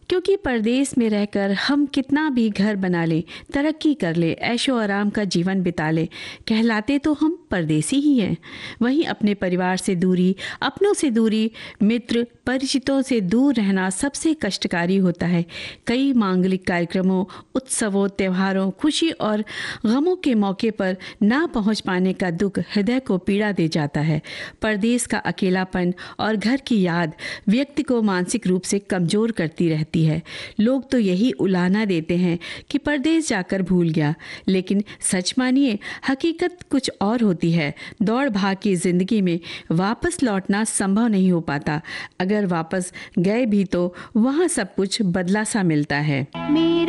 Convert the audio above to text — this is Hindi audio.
क्योंकि परदेश में रहकर हम कितना भी घर बना ले, तरक्की कर ले, ऐशो आराम का जीवन बिता ले, कहलाते तो हम परदेसी ही हैं। वहीं अपने परिवार से दूरी, अपनों से दूरी, मित्र परिचितों से दूर रहना सबसे कष्टकारी होता है। कई मांगलिक कार्यक्रमों, उत्सवों, त्योहारों, खुशी और गमों के मौके पर ना पहुंच पाने का दुख हृदय को पीड़ा दे जाता है। परदेश का अकेलापन और घर की याद व्यक्ति को मानसिक रूप से कमजोर करती रहती है। लोग तो यही उलाहना देते हैं कि परदेश जाकर भूल गया, लेकिन सच मानिए हकीकत कुछ और होती है। दौड़ भाग की जिंदगी में वापस लौटना संभव नहीं हो पाता। अगर वापस गए भी तो वहाँ सब कुछ बदला सा मिलता है।